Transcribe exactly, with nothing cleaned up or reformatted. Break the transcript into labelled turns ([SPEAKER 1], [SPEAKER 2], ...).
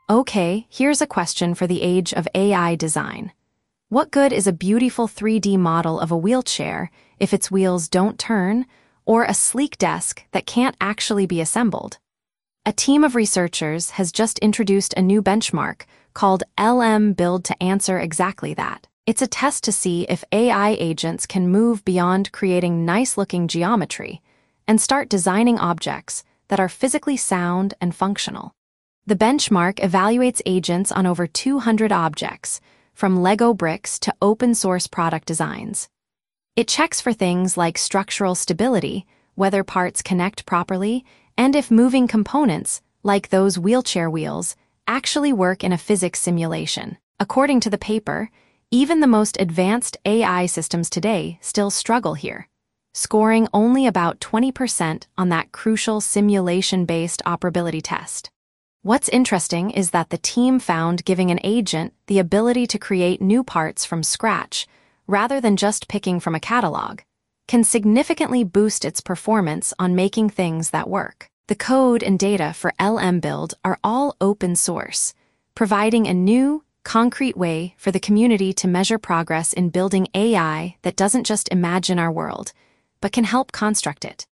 [SPEAKER 1] Okay, here's a question for the age of A I design. What good is a beautiful three D model of a wheelchair if its wheels don't turn, or a sleek desk that can't actually be assembled? A team of researchers has just introduced a new benchmark called L M Build to answer exactly that. It's a test to see if A I agents can move beyond creating nice-looking geometry and start designing objects that are physically sound and functional. The benchmark evaluates agents on over two hundred objects, from Lego bricks to open-source product designs. It checks for things like structural stability, whether parts connect properly, and if moving components, like those wheelchair wheels, actually work in a physics simulation. According to the paper, even the most advanced A I systems today still struggle here, scoring only about twenty percent on that crucial simulation-based operability test. What's interesting is that the team found giving an agent the ability to create new parts from scratch, rather than just picking from a catalog, can significantly boost its performance on making things that work. The code and data for L M Build are all open source, providing a new, concrete way for the community to measure progress in building A I that doesn't just imagine our world, but can help construct it.